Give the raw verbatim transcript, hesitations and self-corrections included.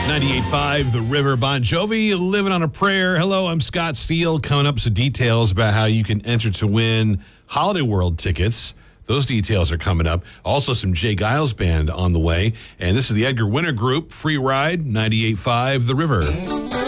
ninety-eight point five, The River, Bon Jovi, Living on a Prayer. Hello, I'm Scott Steele. Coming up, some details about how you can enter to win Holiday World tickets. Those details are coming up. Also, some Jay Giles Band on the way. And this is the Edgar Winter Group, Free Ride, ninety-eight point five, The River.